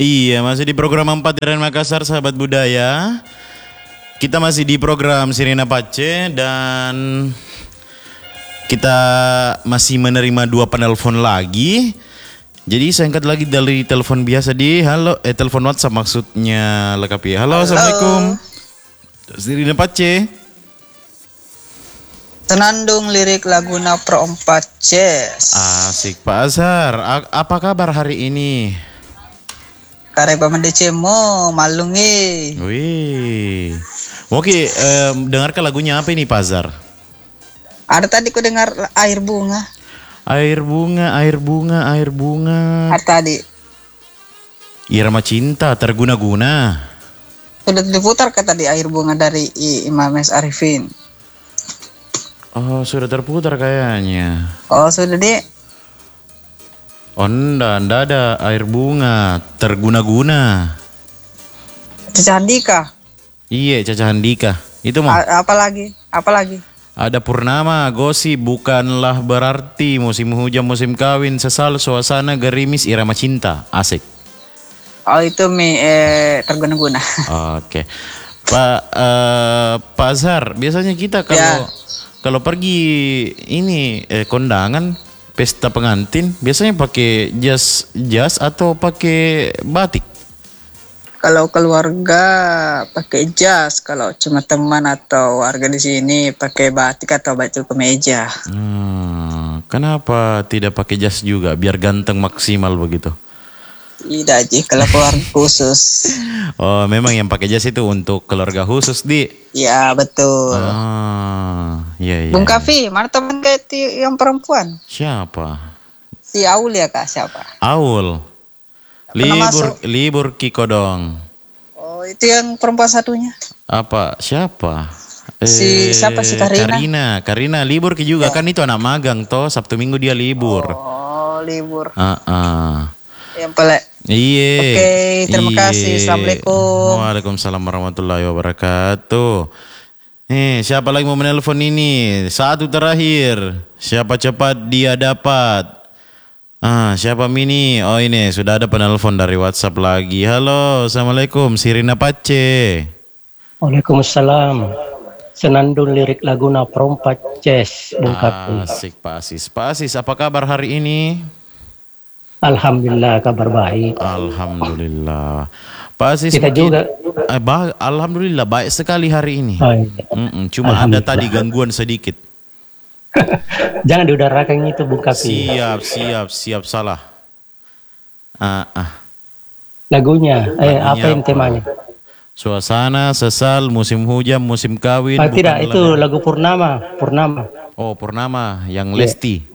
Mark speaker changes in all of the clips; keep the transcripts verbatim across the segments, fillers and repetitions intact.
Speaker 1: Iya, masih di program empat dari Makassar, sahabat budaya. Kita masih di program Sirina Pace dan kita masih menerima dua penelpon lagi. Jadi saya angkat lagi dari telepon biasa di halo eh telepon WhatsApp maksudnya lengkapi. Halo, halo. Assalamualaikum. Sirina Pace.
Speaker 2: Senandung lirik laguna Pro empat Ces.
Speaker 1: Asik Pak Azhar. A- apa kabar hari ini?
Speaker 2: Kareba mendecemo malungi.
Speaker 1: Wih. Oke, eh, dengarkan lagunya apa ini Pak Azhar?
Speaker 2: Ada tadi ku dengar air bunga.
Speaker 1: Air bunga, air bunga, air bunga.
Speaker 2: Ada tadi.
Speaker 1: Irama cinta terguna-guna.
Speaker 2: Sudah diputar ke tadi air bunga dari I- Imam S. Arifin.
Speaker 1: Oh, sudah terputar kayaknya.
Speaker 2: Oh sudah di.
Speaker 1: Oh, enggak, enggak ada air bunga terguna-guna.
Speaker 2: Caca Handika.
Speaker 1: Iya, Caca Handika. Itu mau.
Speaker 2: A- apa lagi? Apa lagi?
Speaker 1: Ada Purnama, gosip bukanlah berarti musim hujan, musim kawin, sesal suasana gerimis irama cinta. Asik.
Speaker 2: Oh itu mi eh, terguna-guna.
Speaker 1: Oke. Pak eh, Pak Azhar, biasanya kita kalau
Speaker 2: Ya.
Speaker 1: kalau pergi ini eh, kondangan, pesta pengantin, biasanya pakai jas jas atau pakai batik?
Speaker 2: Kalau keluarga pakai jas, kalau cuma teman atau warga di sini pakai batik atau baju kemeja.
Speaker 1: Hmm, kenapa tidak pakai jas juga biar ganteng maksimal begitu?
Speaker 2: Tidak Ji, kalau keluarga khusus.
Speaker 1: Oh, memang yang pakai jas itu untuk keluarga khusus, Di.
Speaker 2: Ya betul.
Speaker 1: Ah, iya iya.
Speaker 2: Bung Kafi, mana teman kayak yang perempuan?
Speaker 1: Siapa?
Speaker 2: Si Aul ya kak, siapa?
Speaker 1: Aul.
Speaker 2: Pernah
Speaker 1: Libur
Speaker 2: masuk.
Speaker 1: libur Kikodong.
Speaker 2: Oh itu yang perempuan satunya.
Speaker 1: Apa? Siapa?
Speaker 2: Si- siapa si Karina?
Speaker 1: Karina, Karina libur ki juga kan itu anak magang toh, Sabtu Minggu dia libur.
Speaker 2: Oh libur.
Speaker 1: Ah, ah.
Speaker 2: Yang pelek.
Speaker 1: Iya.
Speaker 2: Oke, terima
Speaker 1: Iya.
Speaker 2: kasih. Assalamualaikum.
Speaker 1: Waalaikumsalam warahmatullahi wabarakatuh. Eh, siapa lagi mau menelpon ini? Satu terakhir. Siapa cepat dia dapat. Ah, siapa Mini? Oh ini sudah ada penelpon dari WhatsApp lagi. Halo, assalamualaikum. Sirina Pace.
Speaker 3: Waalaikumsalam. Senandung lirik laguna Perompat Ces, Bung Kapi.
Speaker 1: Asik Pak Asis. Pak Asis, apa kabar hari ini?
Speaker 3: Alhamdulillah kabar baik.
Speaker 1: Alhamdulillah. Pak Asis
Speaker 3: Kita
Speaker 1: mungkin-
Speaker 3: juga.
Speaker 1: Eh, ba- Alhamdulillah baik sekali hari ini.
Speaker 3: Oh, iya.
Speaker 1: Mm-mm, cuma ada tadi gangguan sedikit.
Speaker 3: Jangan diudarakan itu Bung Kapi.
Speaker 1: Siap, siap, siap salah. Ah, ah.
Speaker 3: Lagunya, eh
Speaker 1: Lagunya
Speaker 3: apa yang
Speaker 1: apa?
Speaker 3: temanya?
Speaker 1: Suasana sesal musim hujan, musim kawin.
Speaker 3: Ah, tidak,
Speaker 1: bukan
Speaker 3: itu
Speaker 1: lagu-
Speaker 3: lagu Purnama, Purnama.
Speaker 1: Oh, Purnama yang
Speaker 3: Iya.
Speaker 1: Lesti.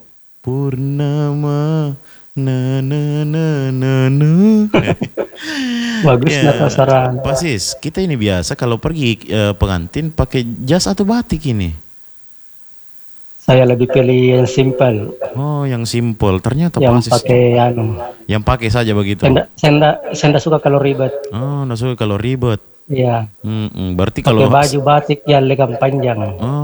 Speaker 1: Purnama na na na na na.
Speaker 3: Bagus
Speaker 1: Ya,
Speaker 3: nata saran.
Speaker 1: Pak Sis, kita ini biasa kalau pergi eh, pengantin pakai jas atau batik ini.
Speaker 3: Saya lebih pilih yang simpel,
Speaker 1: Oh, yang simpel. Ternyata
Speaker 3: yang
Speaker 1: Pak Sis
Speaker 3: pakai anu.
Speaker 1: yang pakai saja begitu.
Speaker 3: Saya ndak- saya ndak- saya ndak suka kalau ribet.
Speaker 1: Oh, nggak suka kalau ribet.
Speaker 3: Iya.
Speaker 1: Mm-mm, berarti
Speaker 3: Pakai
Speaker 1: kalau
Speaker 3: baju batik yang lengan panjang.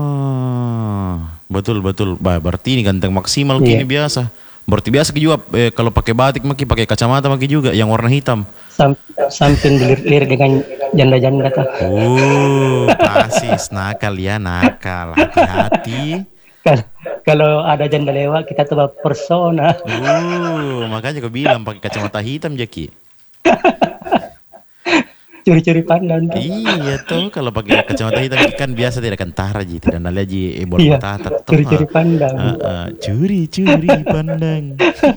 Speaker 1: Oh, betul betul. Bah, berarti ini ganteng maksimal
Speaker 3: Iya.
Speaker 1: kini biasa. Berarti biasa juga eh, kalau pakai batik maki pakai kacamata maki juga yang warna hitam.
Speaker 3: Sam- samping dilirik dengan janda-janda tuh.
Speaker 1: Oh, pasis nakal ya, nakal. Hati-hati.
Speaker 3: Kal- Kalau ada janda lewat kita coba persona.
Speaker 1: Uh, makanya aku bilang pakai kacamata hitam Jaki.
Speaker 3: Curi-curi pandang. tuh.
Speaker 1: Iya tuh kalau pakai kacamata hitam kan biasa tidak kentara ji, tidak nala ji ebor
Speaker 3: Iya,
Speaker 1: tatat.
Speaker 3: curi-curi pandang.
Speaker 1: Curi-curi pandang.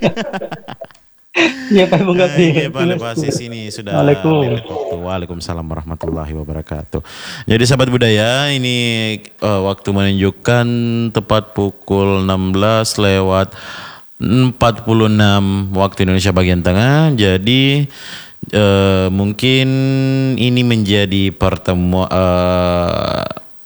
Speaker 3: Iya Pak Bung Kapi.
Speaker 1: Iya Pak Basis ini sudah
Speaker 3: Waalaikumsalam.
Speaker 1: mepet waktu. Waalaikumsalam warahmatullahi wabarakatuh. Jadi sahabat budaya ini eh, waktu menunjukkan tepat pukul enam belas lewat empat puluh enam waktu Indonesia bagian tengah. Jadi eh, mungkin ini menjadi pertemuan eh,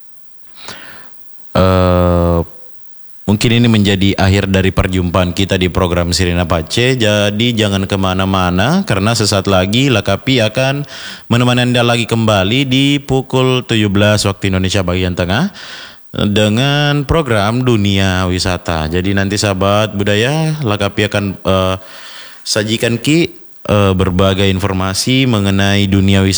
Speaker 1: eh, mungkin ini menjadi akhir dari perjumpaan kita di program Sirina Pace. Jadi jangan kemana-mana karena sesaat lagi Lakapi akan menemani Anda lagi kembali di pukul tujuh belas waktu Indonesia bagian tengah dengan program Dunia Wisata. Jadi nanti sahabat budaya Lakapi akan uh, sajikan Ki eh, berbagai informasi mengenai dunia wisata